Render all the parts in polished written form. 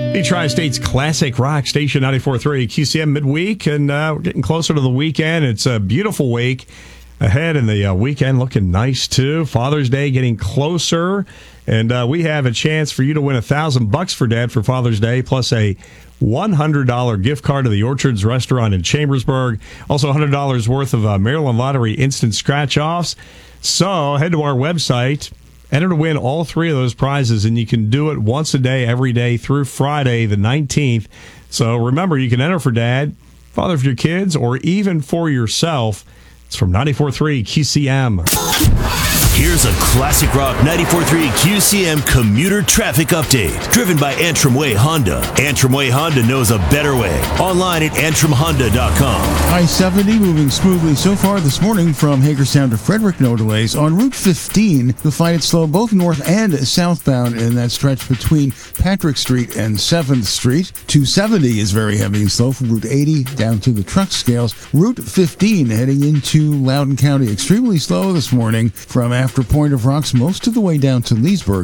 The Tri-State's classic rock station, 94.3 QCM midweek, and we're getting closer to the weekend. It's a beautiful week ahead, and the weekend looking nice, too. Father's Day getting closer, and we have a chance for you to win $1,000 for Dad for Father's Day, plus a $100 gift card to the Orchards Restaurant in Chambersburg. Also $100 worth of Maryland Lottery instant scratch-offs. So head to our website. Enter to win all three of those prizes, and you can do it once a day, every day through Friday, the 19th. So remember, you can enter for Dad, father of your kids, or even for yourself. It's from 94.3 QCM. Here's a classic rock 94.3 QCM commuter traffic update, driven by Antrim Way Honda. Antrim Way Honda knows a better way. Online at antrimhonda.com. I-70 moving smoothly so far this morning from Hagerstown to Frederick. No delays. On Route 15, you'll find it slow both north and southbound in that stretch between Patrick Street and 7th Street. 270 is very heavy and slow from Route 80 down to the truck scales. Route 15 heading into Loudoun County, extremely slow this morning from after Point of Rocks most of the way down to Leesburg.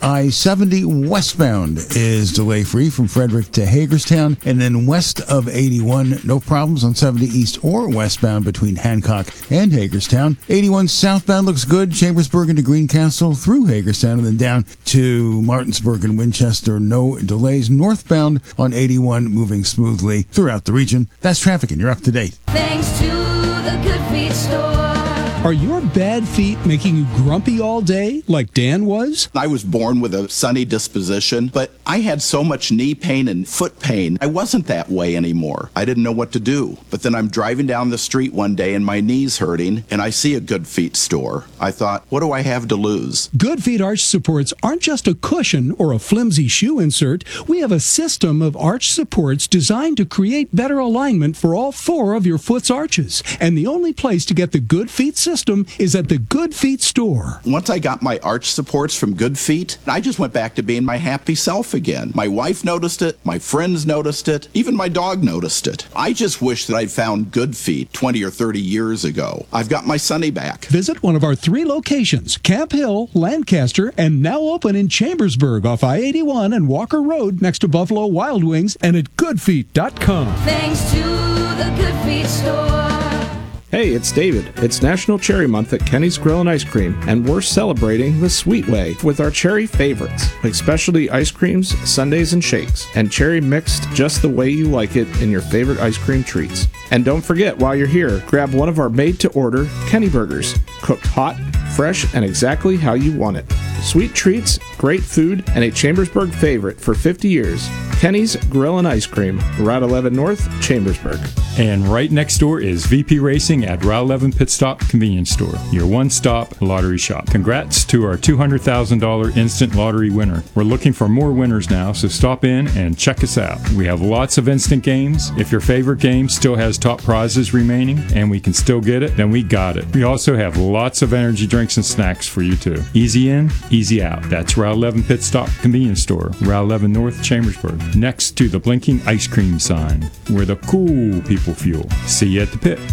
I-70 westbound is delay-free from Frederick to Hagerstown, and then west of 81, no problems on 70 east or westbound between Hancock and Hagerstown. 81 southbound looks good, Chambersburg into Greencastle through Hagerstown, and then down to Martinsburg and Winchester. No delays. Northbound on 81 moving smoothly throughout the region. That's traffic, and you're up to date. Thanks to the Good Feet store. Are your bad feet making you grumpy all day, like Dan was? I was born with a sunny disposition, but I had so much knee pain and foot pain, I wasn't that way anymore. I didn't know what to do. But then I'm driving down the street one day and my knee's hurting, and I see a Good Feet store. I thought, what do I have to lose? Good Feet arch supports aren't just a cushion or a flimsy shoe insert. We have a system of arch supports designed to create better alignment for all four of your foot's arches. And the only place to get the Good Feet system is at the Good Feet store. Once I got my arch supports from Good Feet, I just went back to being my happy self again. My wife noticed it, my friends noticed it, even my dog noticed it. I just wish that I'd found Good Feet 20 or 30 years ago. I've got my Sonny back. Visit one of our 3 locations, Camp Hill, Lancaster, and now open in Chambersburg off I-81 and Walker Road next to Buffalo Wild Wings, and at goodfeet.com. Thanks to the Good Feet store. Hey, it's David. It's National Cherry Month at Kenny's Grill and Ice Cream, and we're celebrating the sweet way with our cherry favorites, like specialty ice creams, sundaes, and shakes, and cherry mixed just the way you like it in your favorite ice cream treats. And don't forget, while you're here, grab one of our made-to-order Kenny Burgers, cooked hot, fresh, and exactly how you want it. Sweet treats, great food, and a Chambersburg favorite for 50 years. Kenny's Grill and Ice Cream, Route 11 North, Chambersburg. And right next door is VP Racing at Route 11 Pit Stop Convenience Store, your one-stop lottery shop. Congrats to our $200,000 instant lottery winner. We're looking for more winners now, so stop in and check us out. We have lots of instant games. If your favorite game still has top prizes remaining and we can still get it, then we got it. We also have lots of energy drinks and snacks for you too. Easy in, easy out. That's Route 11 Pit Stop Convenience Store, Route 11 North, Chambersburg, next to the blinking ice cream sign, where the cool people fuel. See you at the pit.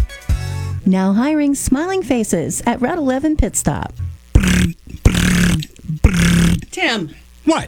Now hiring smiling faces at Route 11 Pit Stop. Tim. What?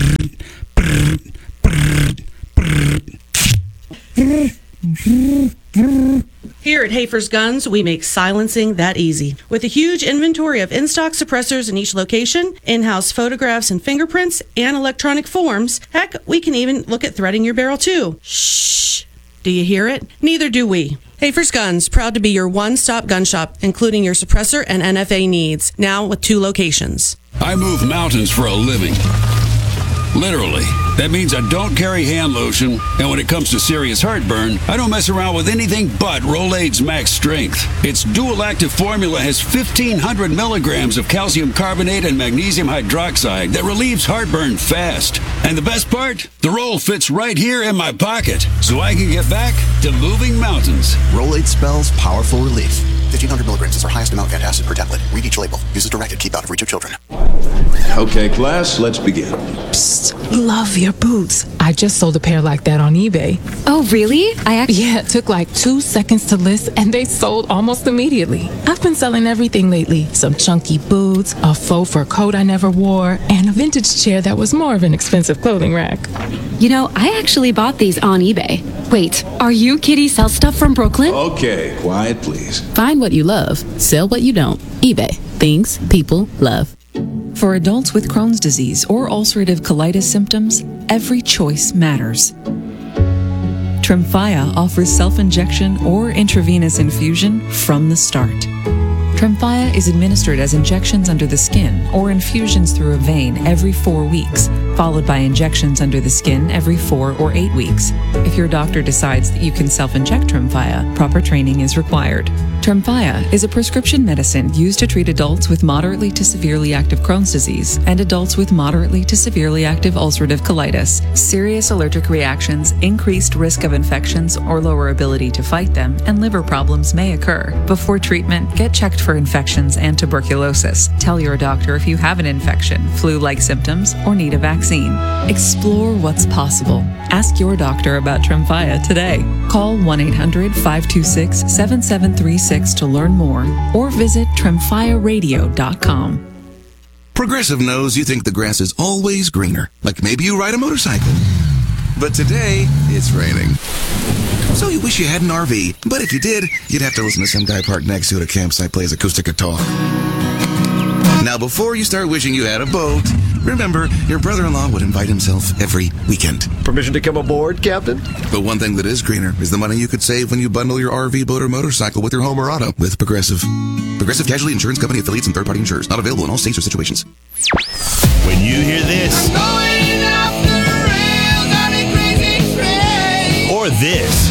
Here at Hafer's Guns, we make silencing that easy. With a huge inventory of in-stock suppressors in each location, in-house photographs and fingerprints, and electronic forms, heck, we can even look at threading your barrel too. Shh! Do you hear it? Neither do we. Hafer's Guns, proud to be your one-stop gun shop, including your suppressor and NFA needs, now with 2 locations. I move mountains for a living. Literally. That means I don't carry hand lotion, and when it comes to serious heartburn, I don't mess around with anything but Rolaids Max Strength. Its dual-active formula has 1,500 milligrams of calcium carbonate and magnesium hydroxide that relieves heartburn fast. And the best part? The roll fits right here in my pocket, so I can get back to moving mountains. Rolaids spells powerful relief. 1,500 milligrams is our highest amount of antacid per tablet. Read each label. Use as directed. Keep out of reach of children. Okay, class, let's begin. Psst, love your boots. I just sold a pair like that on eBay. Oh, really? Yeah, it took like 2 seconds to list, and they sold almost immediately. I've been selling everything lately. Some chunky boots, a faux fur coat I never wore, and a vintage chair that was more of an expensive clothing rack. You know, I actually bought these on eBay. Wait, are you Kitty Sell Stuff from Brooklyn? Okay, quiet, please. Find what you love, sell what you don't. eBay. Things people love. For adults with Crohn's disease or ulcerative colitis symptoms, every choice matters. Tremfya offers self-injection or intravenous infusion from the start. Tremfya is administered as injections under the skin or infusions through a vein every 4 weeks, followed by injections under the skin every 4 or 8 weeks. If your doctor decides that you can self-inject Tremfya, proper training is required. Tremfya is a prescription medicine used to treat adults with moderately to severely active Crohn's disease and adults with moderately to severely active ulcerative colitis. Serious allergic reactions, increased risk of infections or lower ability to fight them, and liver problems may occur. Before treatment, get checked for infections and tuberculosis. Tell your doctor if you have an infection, flu-like symptoms, or need a vaccine. Explore what's possible. Ask your doctor about Tremfya today. Call 1-800-526-7736 to learn more or visit tremfyaradio.com. Progressive knows you think the grass is always greener, like maybe you ride a motorcycle. But today, it's raining. So you wish you had an RV, but if you did, you'd have to listen to some guy parked next to you at a campsite plays acoustic guitar. Now, before you start wishing you had a boat, remember, your brother-in-law would invite himself every weekend. Permission to come aboard, Captain? But one thing that is greener is the money you could save when you bundle your RV, boat, or motorcycle with your home or auto with Progressive. Progressive Casualty Insurance Company affiliates and third-party insurers. Not available in all states or situations. When you hear this, or this,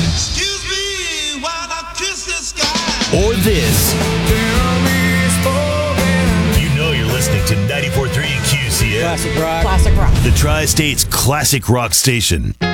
or this, you know you're listening to 94.3 QCM. Classic rock. Classic rock. The Tri-State's classic rock station.